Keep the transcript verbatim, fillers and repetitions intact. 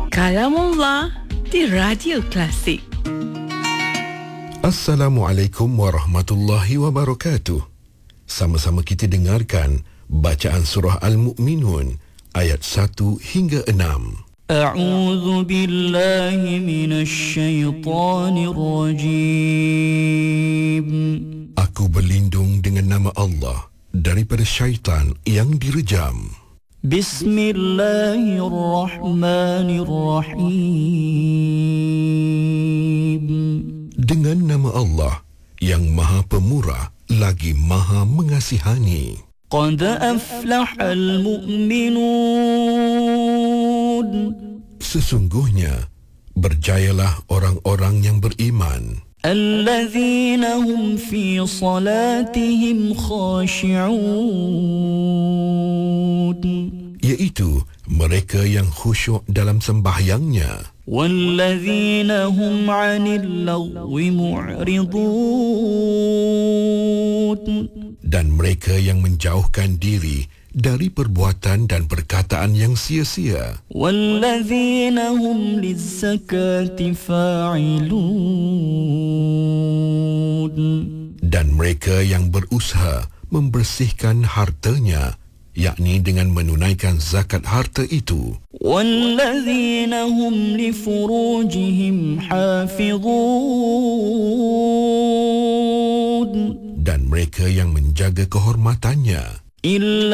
Kalamullah di Radio Klasik. Assalamualaikum warahmatullahi wabarakatuh. Sama-sama kita dengarkan bacaan surah Al-Mu'minun ayat satu hingga enam. A'udzu billahi minasy syaithanir rajim. Aku berlindung dengan nama Allah daripada syaitan yang direjam. Bismillahirrahmanirrahim. Dengan nama Allah yang Maha Pemurah lagi Maha Mengasihani. Qad aflahal mu'minun. Sesungguhnya berjayalah orang-orang yang beriman. Allazina hum fi salatihim khashi'un. Iaitu mereka yang khusyuk dalam sembahyangnya. Wallazina hum 'anil lagwi mu'ridun. Dan mereka yang menjauhkan diri dari perbuatan dan perkataan yang sia-sia. Wallazina hum lizzakati fa'ilun. Dan mereka yang berusaha membersihkan hartanya, yakni dengan menunaikan zakat harta itu. Wallazina hum li furujihim hafizun. Dan mereka yang menjaga kehormatannya. Illa